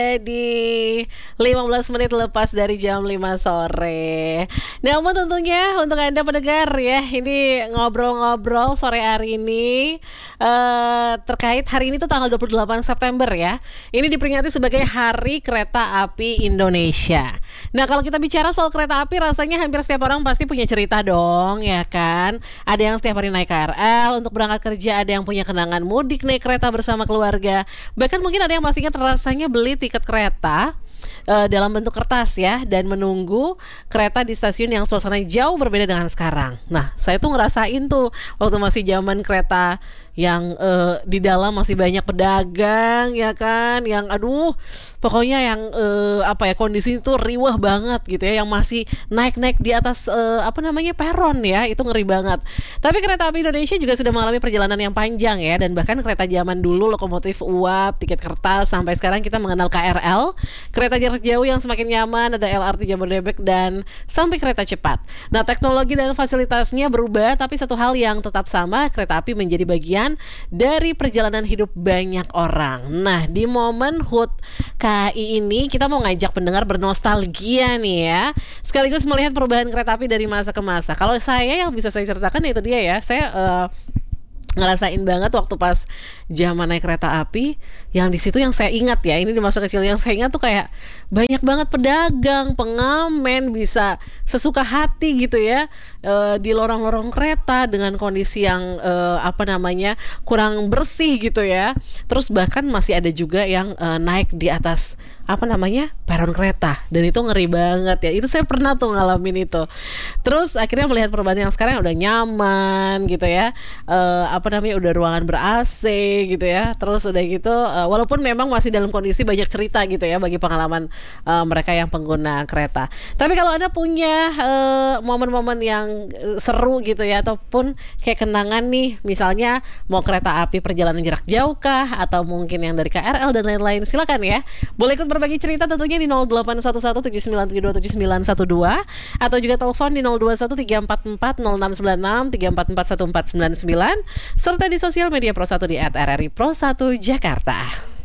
Di 15 menit lepas dari jam 5 sore. Namun tentunya untuk Anda pendengar ya, ini ngobrol-ngobrol sore hari ini terkait hari ini tuh tanggal 28 September ya. Ini diperingati sebagai Hari Kereta Api Indonesia. Nah, kalau kita bicara soal kereta api, rasanya hampir setiap orang pasti punya cerita dong, ya kan? Ada yang setiap hari naik KRL untuk berangkat kerja, ada yang punya kenangan mudik naik kereta bersama keluarga. Bahkan mungkin ada yang masih ingat rasanya beli tiket kereta dalam bentuk kertas ya, dan menunggu kereta di stasiun yang suasananya jauh berbeda dengan sekarang. Nah, saya tuh ngerasain tuh waktu masih zaman kereta yang di dalam masih banyak pedagang ya kan, yang aduh pokoknya yang kondisi itu riwah banget gitu ya, yang masih naik-naik di atas peron ya, itu ngeri banget. Tapi kereta api Indonesia juga sudah mengalami perjalanan yang panjang ya, dan bahkan kereta zaman dulu lokomotif uap, tiket kertas, sampai sekarang kita mengenal KRL, kereta jarak jauh yang semakin nyaman, ada LRT Jabodebek dan sampai kereta cepat. Nah, teknologi dan fasilitasnya berubah, tapi satu hal yang tetap sama, kereta api menjadi bagian dari perjalanan hidup banyak orang. Nah, di momen HUT KAI ini kita mau ngajak pendengar bernostalgia nih ya, sekaligus melihat perubahan kereta api dari masa ke masa. Kalau saya yang bisa saya ceritakan itu dia ya, saya ngerasain banget waktu pas zaman naik kereta api, yang di situ yang saya ingat ya, ini di masa kecil yang saya ingat tuh kayak banyak banget pedagang, pengamen, bisa sesuka hati gitu ya, di lorong-lorong kereta dengan kondisi yang kurang bersih gitu ya. Terus bahkan masih ada juga yang naik di atas peron kereta, dan itu ngeri banget ya. Itu saya pernah tuh ngalamin itu. Terus akhirnya melihat perubahan yang sekarang udah nyaman gitu ya, udah ruangan ber-AC gitu ya. Terus udah gitu walaupun memang masih dalam kondisi banyak cerita gitu ya bagi pengalaman mereka yang pengguna kereta. Tapi kalau Anda punya momen-momen yang seru gitu ya, ataupun kayak kenangan nih, misalnya mau kereta api perjalanan jarak jauh kah, atau mungkin yang dari KRL dan lain-lain, silakan ya. Boleh ikut berbagi cerita tentunya di 081179279112, atau juga telepon di 0213440696, 3441499, serta di sosial media Pro1 di @RRI Pro1 Jakarta.